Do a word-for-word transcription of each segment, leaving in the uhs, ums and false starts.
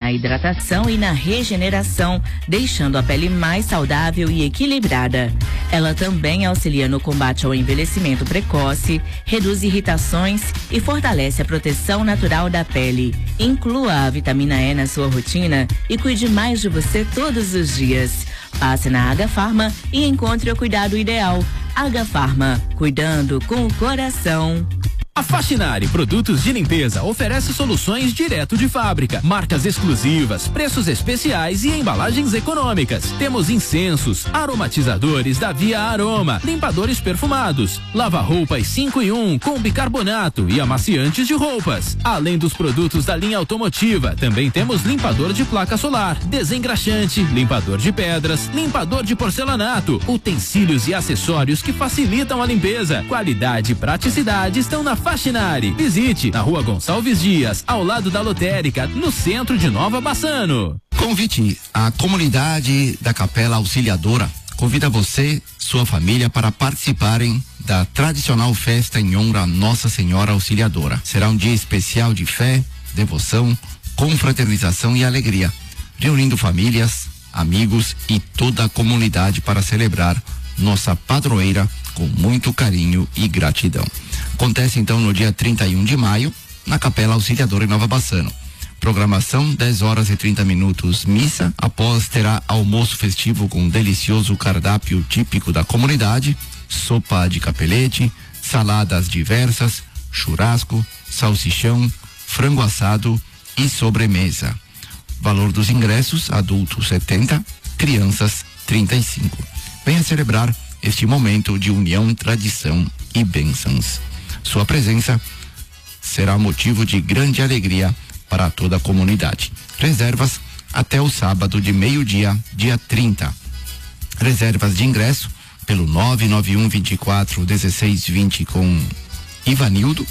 na hidratação e na regeneração, deixando a pele mais saudável e equilibrada. Ela também auxilia no combate ao envelhecimento precoce, reduz irritações e fortalece a proteção natural da pele. Inclua a vitamina E na sua rotina e cuide mais de você todos os dias. Passe na Agafarma e encontre o cuidado ideal. Agafarma, cuidando com o coração. A Faxinari Produtos de Limpeza oferece soluções direto de fábrica, marcas exclusivas, preços especiais e embalagens econômicas. Temos incensos, aromatizadores da Via Aroma, limpadores perfumados, lava-roupas cinco em um com bicarbonato e amaciantes de roupas. Além dos produtos da linha automotiva, também temos limpador de placa solar, desengraxante, limpador de pedras, limpador de porcelanato, utensílios e acessórios que facilitam a limpeza. Qualidade e praticidade estão na Faxinari. Visite na Rua Gonçalves Dias, ao lado da lotérica, no centro de Nova Bassano. Convite. A comunidade da Capela Auxiliadora convida você, sua família, para participarem da tradicional festa em honra a Nossa Senhora Auxiliadora. Será um dia especial de fé, devoção, confraternização e alegria, reunindo famílias, amigos e toda a comunidade para celebrar nossa padroeira com muito carinho e gratidão. Acontece então no dia trinta e um de maio, na Capela Auxiliadora em Nova Bassano. Programação dez horas e trinta minutos, missa. Após terá almoço festivo com um delicioso cardápio típico da comunidade, sopa de capelete, saladas diversas, churrasco, salsichão, frango assado e sobremesa. Valor dos ingressos: adultos setenta, crianças trinta e cinco. Venha celebrar este momento de união, tradição e bênçãos. Sua presença será motivo de grande alegria para toda a comunidade. Reservas até o sábado de meio-dia, dia trinta. Reservas de ingresso pelo nove nove um, vinte e quatro, dezesseis, vinte com Ivanildo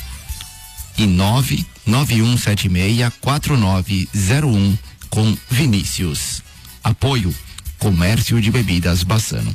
e nove nove um sete seis, quatro nove zero um com Vinícius. Apoio Comércio de Bebidas Bassano.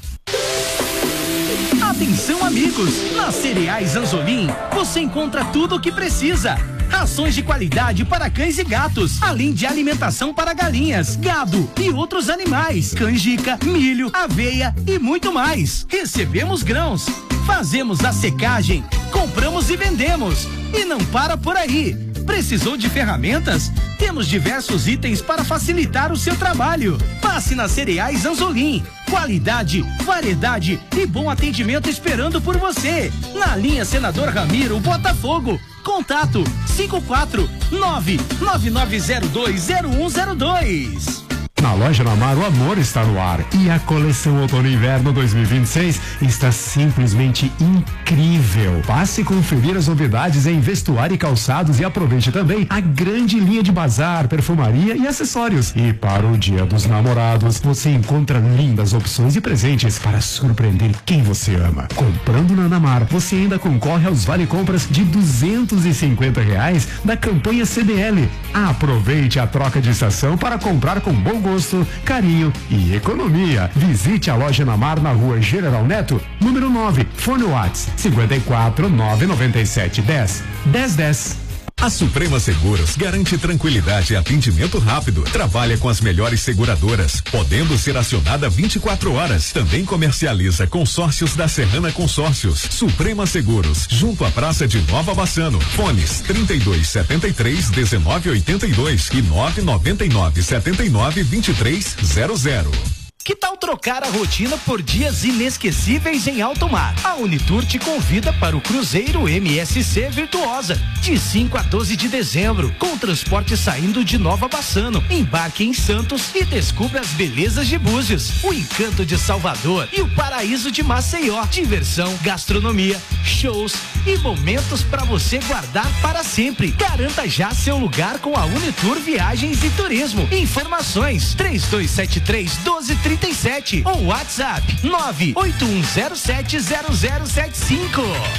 Atenção, amigos! Na Cereais Anzolim você encontra tudo o que precisa. Rações de qualidade para cães e gatos, além de alimentação para galinhas, gado e outros animais, canjica, milho, aveia e muito mais. Recebemos grãos, fazemos a secagem, compramos e vendemos. E não para por aí. Precisou de ferramentas? Temos diversos itens para facilitar o seu trabalho. Passe na Cereais Anzolim. Qualidade, variedade e bom atendimento esperando por você. Na linha Senador Ramiro, Botafogo. Contato cinco quatro nove nove nove zero dois zero um zero dois. Na loja Namar, o amor está no ar e a coleção Outono e Inverno dois mil e vinte e seis está simplesmente incrível. Passe conferir as novidades em vestuário e calçados e aproveite também a grande linha de bazar, perfumaria e acessórios. E para o Dia dos Namorados, você encontra lindas opções e presentes para surpreender quem você ama. Comprando na Namar, você ainda concorre aos vale-compras de duzentos e cinquenta reais da campanha C D L. Aproveite a troca de estação para comprar com bom gosto, carinho e economia. Visite a loja Namar na Rua General Neto, número nove, fone WhatsApp cinquenta e quatro, nove noventa e sete, dez, dez, dez. A Suprema Seguros garante tranquilidade e atendimento rápido. Trabalha com as melhores seguradoras, podendo ser acionada vinte e quatro horas. Também comercializa consórcios da Serrana Consórcios. Suprema Seguros, junto à Praça de Nova Bassano. Fones trinta e dois, setenta e três, dezenove, oitenta e dois e nove noventa e nove, setenta e nove, vinte e três zero zero. Que tal trocar a rotina por dias inesquecíveis em alto mar? A Unitur te convida para o Cruzeiro M S C Virtuosa, de cinco a doze de dezembro, com transporte saindo de Nova Bassano. Embarque em Santos e descubra as belezas de Búzios, o encanto de Salvador e o paraíso de Maceió. Diversão, gastronomia, shows e momentos para você guardar para sempre. Garanta já seu lugar com a Unitur Viagens e Turismo. Informações três dois sete três, doze, trinta e sete ou WhatsApp nove oito um zero sete zero zero sete cinco.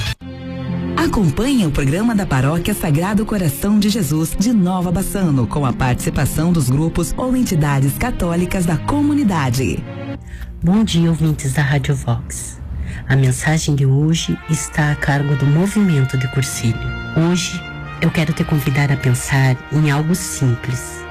Acompanhe o programa da Paróquia Sagrado Coração de Jesus de Nova Bassano, com a participação dos grupos ou entidades católicas da comunidade. Bom dia, ouvintes da Rádio Vox. A mensagem de hoje está a cargo do Movimento de Cursilho. Hoje eu quero te convidar a pensar em algo simples.